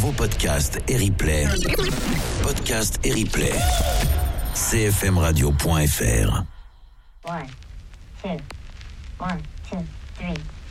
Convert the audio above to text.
vos podcasts et replays. Podcasts et replays. cfmradio.fr 1, 2, 1, 2, 3